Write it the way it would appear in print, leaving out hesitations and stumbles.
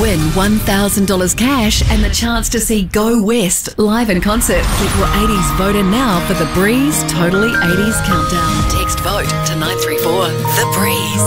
Win $1,000 cash and the chance to see Go West live in concert. Get your 80s vote in now for The Breeze Totally 80s Countdown. Text VOTE to 934. The Breeze.